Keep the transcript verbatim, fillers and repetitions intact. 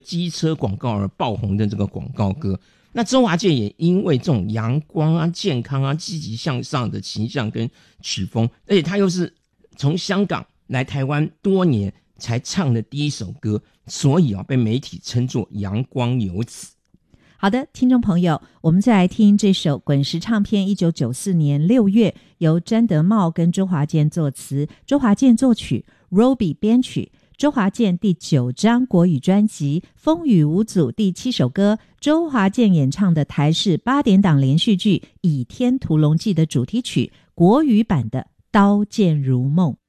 机车广告而爆红的这个广告歌。那周华健也因为这种阳光啊、健康啊、积极向上的形象跟曲风，而且他又是从香港来台湾多年才唱的第一首歌，所以啊被媒体称作阳光游子。 好的，听众朋友，我们再来听这首滚石唱片一九九四年六月由詹德茂跟周华健作词，周华健作曲， Robbie 编曲，周华健第九张国语专辑《风雨无阻》第七首歌，周华健演唱的台视八点档连续剧《倚天屠龙记》的主题曲，国语版的《刀剑如梦》。